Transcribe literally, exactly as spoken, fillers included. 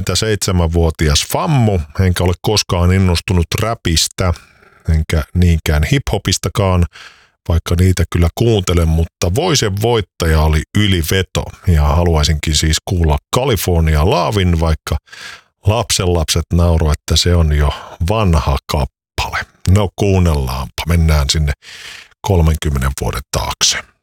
kaksikymmentäseitsemänvuotias fammu, enkä ole koskaan innostunut räpistä, enkä niinkään hiphopistakaan, vaikka niitä kyllä kuuntelen, mutta Voisen voittaja oli yliveto ja haluaisinkin siis kuulla California Lavin, vaikka lapsenlapset nauroi, että se on jo vanha kappale. No kuunnellaanpa, mennään sinne kolmenkymmenen vuoden taakse.